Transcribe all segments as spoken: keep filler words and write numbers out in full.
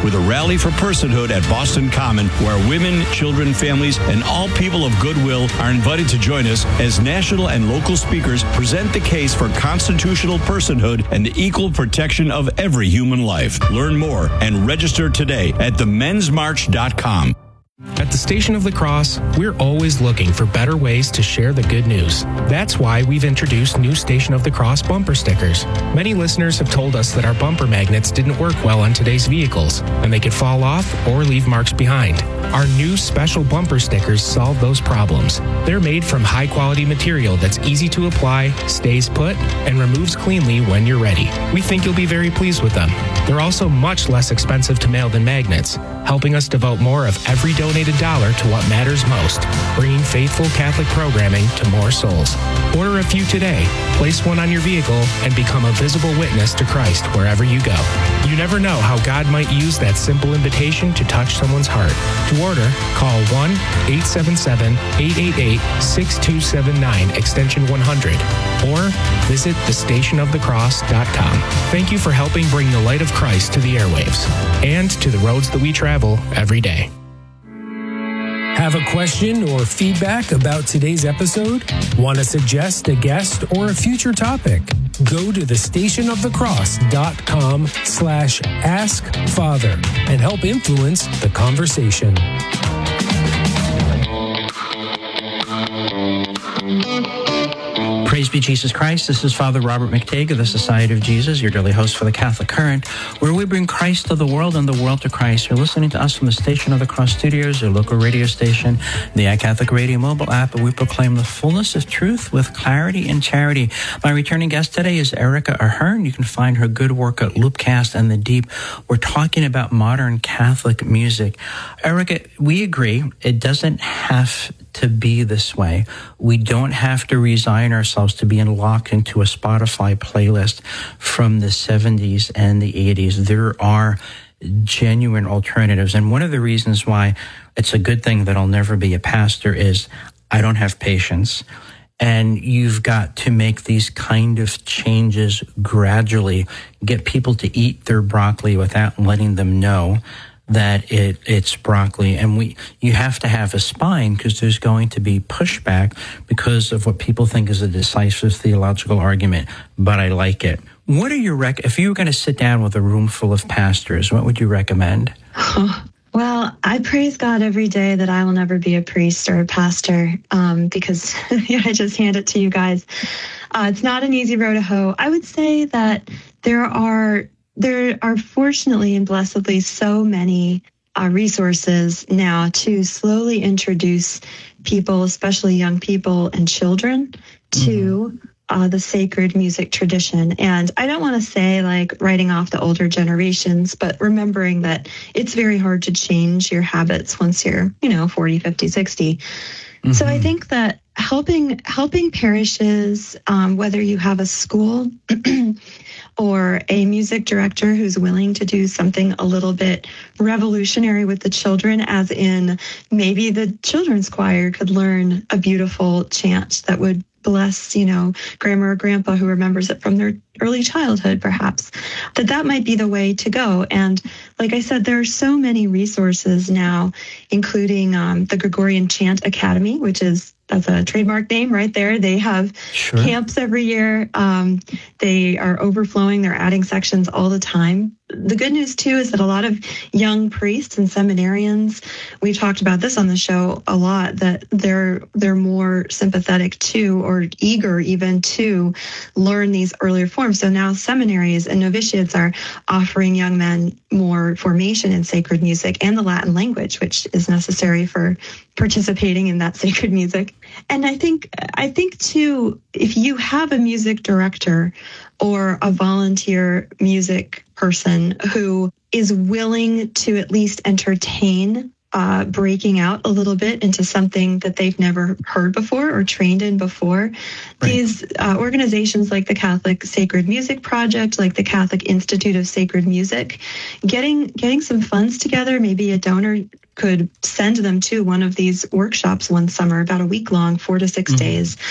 with a rally for personhood at Boston Common, where women, children, families, and all people of goodwill are invited to join us as national and local speakers present the case for constitutional personhood and the equal protection of every human life. Learn more and register today at the men's march dot com. At the Station of the Cross, we're always looking for better ways to share the good news. That's why we've introduced new Station of the Cross bumper stickers. Many listeners have told us that our bumper magnets didn't work well on today's vehicles, and they could fall off or leave marks behind. Our new special bumper stickers solve those problems. They're made from high-quality material that's easy to apply, stays put, and removes cleanly when you're ready. We think you'll be very pleased with them. They're also much less expensive to mail than magnets, helping us devote more of every donated dollar to what matters most, bringing faithful Catholic programming to more souls. Order a few today, place one on your vehicle, and become a visible witness to Christ wherever you go. You never know how God might use that simple invitation to touch someone's heart. To order, call one eight seven seven, eight eight eight, six two seven nine, extension one hundred, or visit the station of the cross dot com. Thank you for helping bring the light of Christ to the airwaves and to the roads that we travel every day. Have a question or feedback about today's episode? Want to suggest a guest or a future topic? Go to the station of the cross dot com slash ask father and help influence the conversation. Praise be Jesus Christ. This is Father Robert McTague of the Society of Jesus, your daily host for the Catholic Current, where we bring Christ to the world and the world to Christ. You're listening to us from the Station of the Cross Studios, your local radio station, the iCatholic Radio mobile app, and we proclaim the fullness of truth with clarity and charity. My returning guest today is Erica Ahern. You can find her good work at Loopcast and The Deep. We're talking about modern Catholic music. Erica, we agree it doesn't have to be this way. We don't have to resign ourselves to being locked into a Spotify playlist from the seventies and the eighties. There are genuine alternatives. And one of the reasons why it's a good thing that I'll never be a pastor is I don't have patience. And you've got to make these kind of changes gradually, get people to eat their broccoli without letting them know that it, it's broccoli. And we, you have to have a spine because there's going to be pushback because of what people think is a decisive theological argument, but I like it. What are your rec- if you were going to sit down with a room full of pastors, what would you recommend? Oh, well, I praise God every day that I will never be a priest or a pastor um, because I just hand it to you guys. Uh, it's not an easy road to hoe. I would say that there are There are fortunately and blessedly so many uh, resources now to slowly introduce people, especially young people and children, to uh, the sacred music tradition. And I don't want to say like writing off the older generations, but remembering that it's very hard to change your habits once you're, you know, forty, fifty, sixty. Mm-hmm. So I think that helping helping parishes, um, whether you have a school or a music director who's willing to do something a little bit revolutionary with the children, as in maybe the children's choir could learn a beautiful chant that would bless, you know, grandma or grandpa who remembers it from their early childhood, perhaps, that that might be the way to go. And like I said, there are so many resources now, including um, the Gregorian Chant Academy, which is that's a trademark name right there. They have sure. camps every year. Um, they are overflowing. They're adding sections all the time. The good news, too, is that a lot of young priests and seminarians, we talked about this on the show a lot, that they're they're more sympathetic to or eager even to learn these earlier forms. So now seminaries and novitiates are offering young men more formation in sacred music and the Latin language, which is necessary for participating in that sacred music. And I think, I think too, if you have a music director or a volunteer music person who is willing to at least entertain uh, breaking out a little bit into something that they've never heard before or trained in before, right. These uh, organizations like the Catholic Sacred Music Project, like the Catholic Institute of Sacred Music, getting getting some funds together, maybe a donor could send them to one of these workshops one summer, about a week long, four to six mm-hmm. days.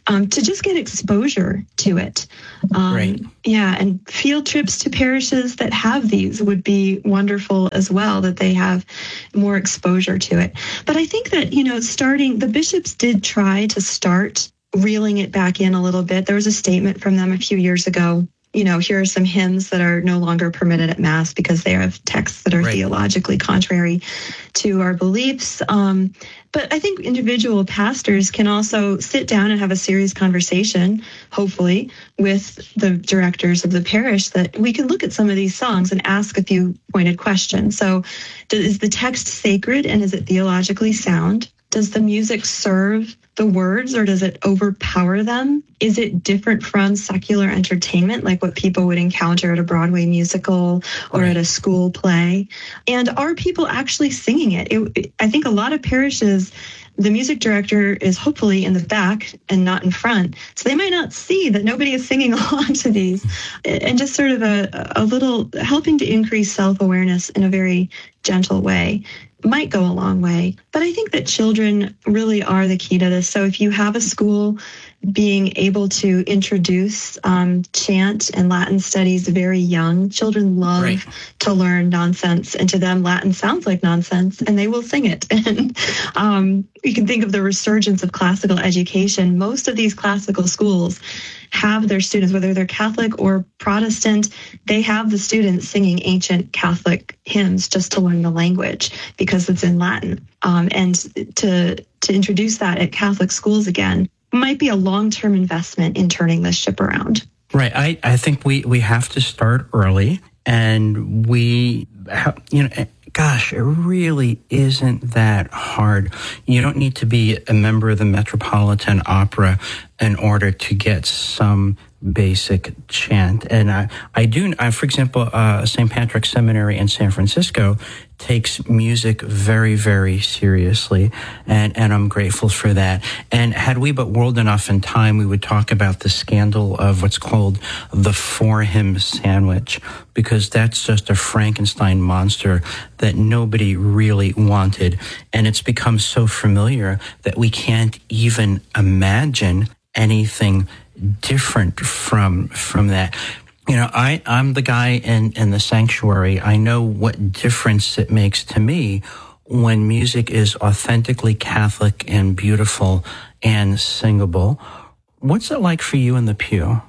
um, to just get exposure to it. Um, right. Yeah, and field trips to parishes that have these would be wonderful as well, that they have more exposure to it. But I think that, you know, starting, the bishops did try to start reeling it back in a little bit. There was a statement from them a few years ago. You know, here are some hymns that are no longer permitted at Mass because they have texts that are right. theologically contrary to our beliefs. Um, but I think individual pastors can also sit down and have a serious conversation, hopefully, with the directors of the parish, that we can look at some of these songs and ask a few pointed questions. So is the text sacred and is it theologically sound? Does the music serve the words or does it overpower them? Is it different from secular entertainment, like what people would encounter at a Broadway musical or right. at a school play? And are people actually singing it? It, it? I think a lot of parishes, the music director is hopefully in the back and not in front. So they might not see that nobody is singing along to these. And just sort of a, a little helping to increase self-awareness in a very gentle way might go a long way. But I think that children really are the key to this. So if you have a school being able to introduce um, chant and Latin studies very young, children love right. to learn nonsense. And to them, Latin sounds like nonsense, and they will sing it. And um, you can think of the resurgence of classical education. Most of these classical schools have their students, whether they're Catholic or Protestant, they have the students singing ancient Catholic hymns just to learn the language because it's in Latin. Um, and to to introduce that at Catholic schools again might be a long-term investment in turning this ship around. Right. I, I think we, we have to start early, and we, have, you know, gosh, it really isn't that hard. You don't need to be a member of the Metropolitan Opera in order to get some basic chant. And I, I do, I, for example, uh, Saint Patrick's Seminary in San Francisco takes music very, very seriously, and, and I'm grateful for that. And had we but whirled enough in time, we would talk about the scandal of what's called the four-hymn sandwich, because that's just a Frankenstein monster that nobody really wanted. And it's become so familiar that we can't even imagine anything different from from that. You know, I, I'm the guy in, in the sanctuary. I know what difference it makes to me when music is authentically Catholic and beautiful and singable. What's it like for you in the pew?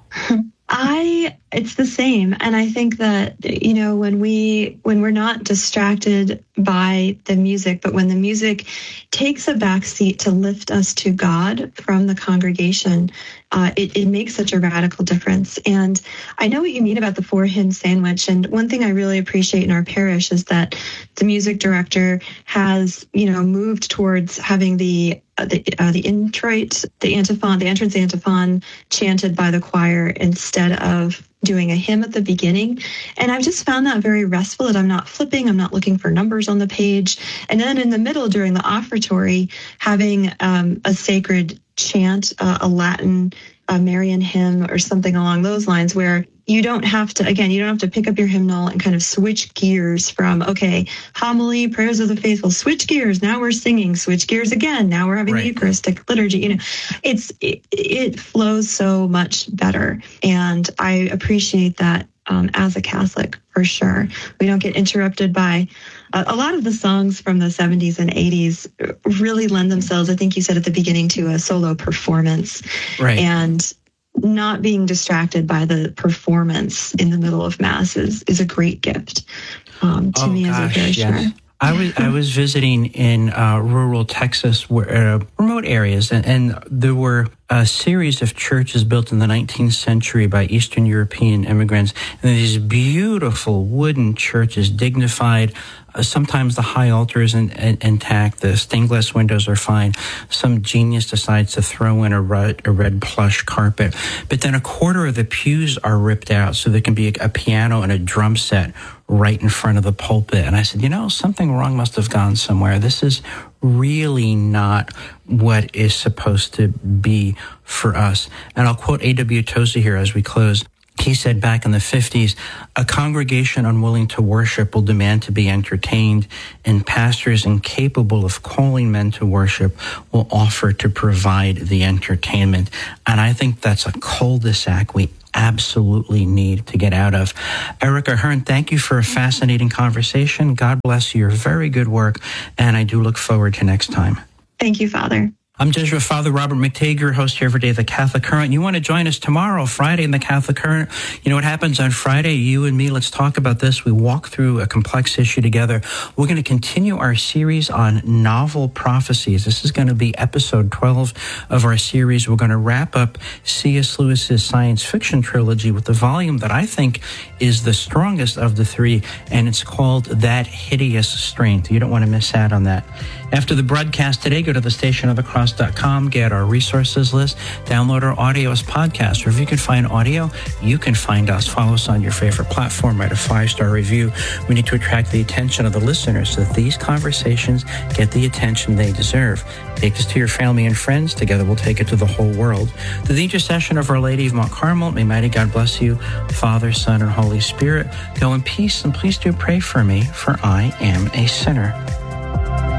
I, it's the same. And I think that, you know, when we, when we're not distracted by the music, but when the music takes a backseat to lift us to God from the congregation, uh, it, it makes such a radical difference. And I know what you mean about the four hymn sandwich. And one thing I really appreciate in our parish is that the music director has, you know, moved towards having the Uh, the uh, the introit, the antiphon, the entrance antiphon chanted by the choir instead of doing a hymn at the beginning. And I've just found that very restful, that I'm not flipping, I'm not looking for numbers on the page. And then in the middle, during the offertory, having um, a sacred chant, uh, a Latin a Marian hymn or something along those lines, where you don't have to, again, you don't have to pick up your hymnal and kind of switch gears from, okay, homily, prayers of the faithful, switch gears, now we're singing, switch gears again, now we're having right. the Eucharistic liturgy. You know, it's it, it flows so much better. And I appreciate that um, as a Catholic, for sure. We don't get interrupted by uh, a lot of the songs from the seventies and eighties really lend themselves, I think you said at the beginning, to a solo performance. Right. And not being distracted by the performance in the middle of Mass is, is a great gift um, to oh, me gosh, as a parishioner. yes. I was I was visiting in uh, rural Texas, where uh, remote areas, and, and there were a series of churches built in the nineteenth century by Eastern European immigrants, and these beautiful wooden churches, dignified. Uh, sometimes the high altar is in, in, intact, the stained glass windows are fine. Some genius decides to throw in a red, a red plush carpet, but then a quarter of the pews are ripped out so there can be a, a piano and a drum set right in front of the pulpit. And I said, you know, something wrong must have gone somewhere. This is really not what is supposed to be for us. And I'll quote A W Tozer here as we close. He said back in the fifties, a congregation unwilling to worship will demand to be entertained, and pastors incapable of calling men to worship will offer to provide the entertainment. And I think that's a cul-de-sac we absolutely need to get out of. Erica Hearn, thank you for a fascinating conversation. God bless you. Your very good work, and I do look forward to next time. Thank you, Father. I'm Jesuit Father Robert McTague, host here every day of the Catholic Current. You want to join us tomorrow, Friday, in the Catholic Current? You know what happens on Friday? You and me, let's talk about this. We walk through a complex issue together. We're going to continue our series on novel prophecies. This is going to be episode twelve of our series. We're going to wrap up C S Lewis's science fiction trilogy with the volume that I think is the strongest of the three, and it's called That Hideous Strength. You don't want to miss out on that. After the broadcast today, go to the station of the cross dot com, get our resources list, download our audio as podcasts, or if you can find audio, you can find us. Follow us on your favorite platform, write a five-star review. We need to attract the attention of the listeners so that these conversations get the attention they deserve. Take this to your family and friends. Together we'll take it to the whole world. Through the intercession of Our Lady of Mount Carmel, may mighty God bless you, Father, Son, and Holy Spirit. Go in peace, and please do pray for me, for I am a sinner.